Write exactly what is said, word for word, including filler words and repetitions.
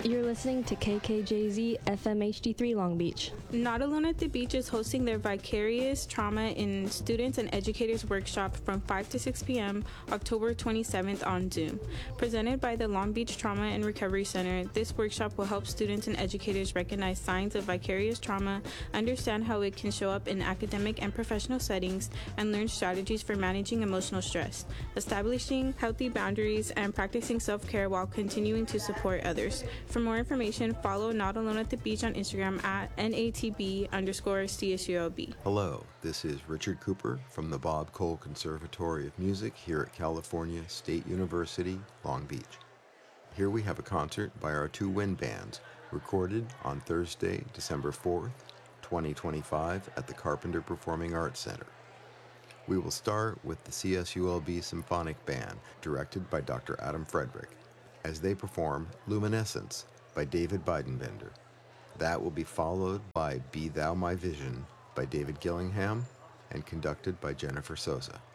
You're listening to K K J Z F M H D three Long Beach. Not Alone at the Beach is hosting their Vicarious Trauma in Students and Educators Workshop from five to six p.m. October twenty-seventh on Zoom. Presented by the Long Beach Trauma and Recovery Center, this workshop will help students and educators recognize signs of vicarious trauma, understand how it can show up in academic and professional settings, and learn strategies for managing emotional stress, establishing healthy boundaries, and practicing self-care while continuing to support others. For more information, follow Not Alone at the Beach on Instagram at N A T B underscore C S U L B. Hello, this is Richard Cooper from the Bob Cole Conservatory of Music here at California State University, Long Beach. Here we have a concert by our two wind bands, recorded on Thursday, December fourth, twenty twenty-five at the Carpenter Performing Arts Center. We will start with the C S U L B Symphonic Band, directed by Doctor Adam Frederick, as they perform Luminescence by David Beidenbender. That will be followed by Be Thou My Vision by David Gillingham and conducted by Jennifer Sosa.